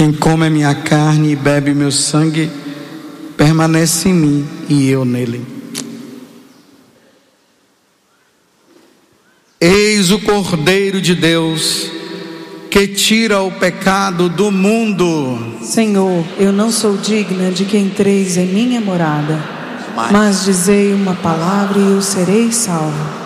Quem come a minha carne e bebe meu sangue, permanece em mim e eu nele. Eis o Cordeiro de Deus, que tira o pecado do mundo. Senhor, eu não sou digna de que entreis em minha morada, mas dizei uma palavra e eu serei salvo.